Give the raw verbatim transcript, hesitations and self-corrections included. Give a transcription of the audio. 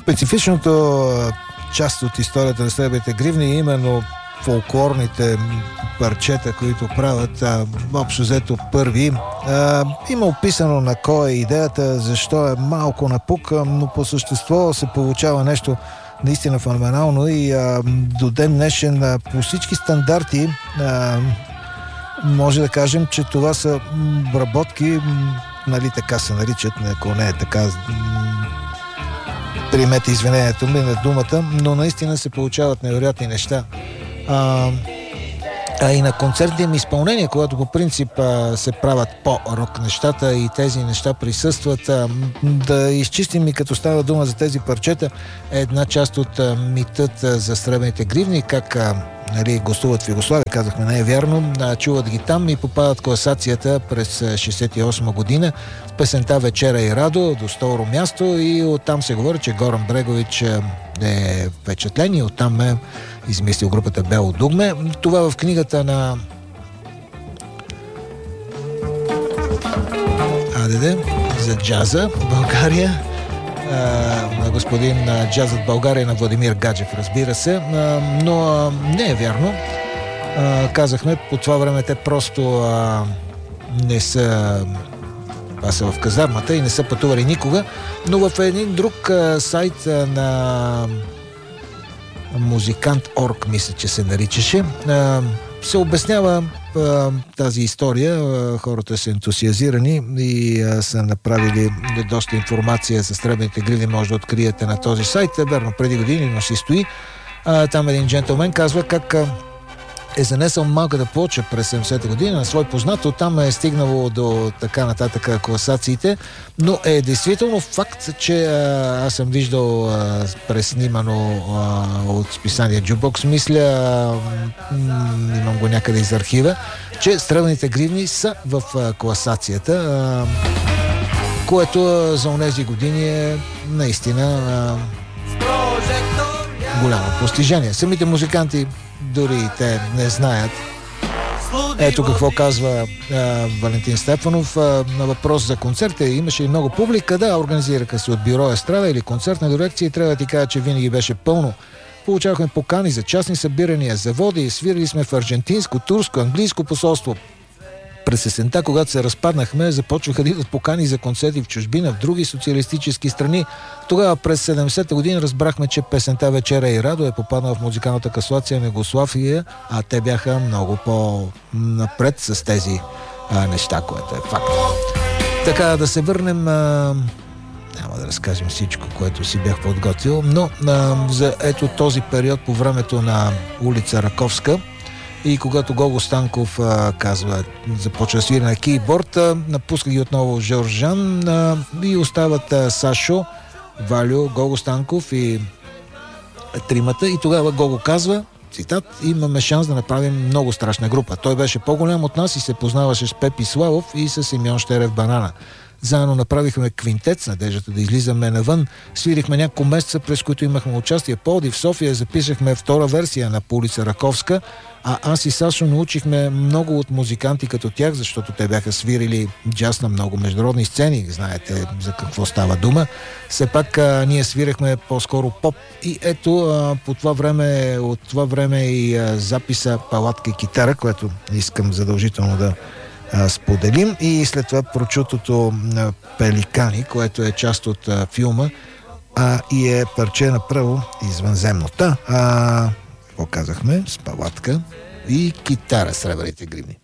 Специфичното част от историята на Сребърните гривни е именно фолклорните парчета, които правят а, общо взето първи. А, има описано на кой е идеята, защо е малко напук, но по същество се получава нещо наистина феноменално и а, до ден днешен а, по всички стандарти а, може да кажем, че това са обработки, нали така се наричат, ако не е така, примете извинението ми на думата, но наистина се получават невероятни неща. А, а и на концертните им изпълнения, когато по принцип а, се правят по-рок нещата и тези неща присъстват, а, да изчистим и като става дума за тези парчета, е една част от а, митът а, за Сребърните гривни, как а, нали, гостуват в Югославия, казахме, не е вярно, а, чуват ги там и попадат в класацията през шейсет и осма година с песента "Вечера и Радо" до второ място и оттам се говори, че Горан Брегович е впечатлен и оттам е измислил групата Бело дугме. Това в книгата на Адеде за джаза в България а, на господин а, джазът в България на Владимир Гаджев, разбира се, а, но а, не е вярно. А, казахме, по това време те просто а, не са а са в казармата и не са пътували никога, но в един друг а, сайт а, на музикант точка орг, мисля, че се наричаше, а, се обяснява а, тази история. А, хората са ентусиазирани и а, са направили доста информация за Сребърните гривни, може да откриете на този сайт. Верно, преди години, но си стои. А, там един джентлмен казва как а, е занесъл малката плоча през седемдесета година на свой познат, оттам е стигнало до така нататък класациите, но е действително факт, че а, аз съм виждал а, преснимано а, от списание Jukebox, мисля, а, м- имам го някъде из архива, че Сребърните гривни са в а, класацията, а, което а, за онези години е наистина а, голямо постижение. Самите музиканти дори и те не знаят. Ето какво казва а, Валентин Стефанов а, на въпрос за концерта. Имаше и много публика, да, организираха се от бюро Естрада или концертна дирекция и трябва да ти кажа, че винаги беше пълно. Получавахме покани за частни събирания, заводи, свирили сме в аржентинско, турско, английско посолство. През есента, когато се разпаднахме, започваха да идват покани за концерти в чужбина, в други социалистически страни. Тогава през седемдесета година разбрахме, че песента "Вечера и Радо" е попаднала в музикалната класация на Югославия, а те бяха много по-напред с тези а, неща, което е факт. Така, да се върнем... А... Няма да разкажем всичко, което си бях подготвил, но а, за ето този период по времето на улица Раковска, и когато Гого Станков а, казва, започва да свири на кейборд, а, напуска ги отново Жоржан а, и остават а, Сашо, Валю, Гого Станков и тримата. И тогава Гого казва, цитат, имаме шанс да направим много страшна група. Той беше по-голям от нас и се познаваше с Пепи Славов и с Симеон Щерев Банана. Заедно направихме квинтет с надеждата да излизаме навън. Свирихме няколко месеца, през които имахме участие в Пловдив, в София, записахме втора версия на "По улица Раковска", а аз и Сашо научихме много от музиканти като тях, защото те бяха свирили джаз на много международни сцени. Знаете за какво става дума. Все пак а, ние свирахме по-скоро поп. И ето а, по това време, от това време и а, записа "Палатка и китара", което искам задължително да споделим, и след това прочутото "Пеликани", което е част от а, филма а, и е парче направо извънземно. Та, а, какво казахме? С палатка и китара, Сребърните гривни.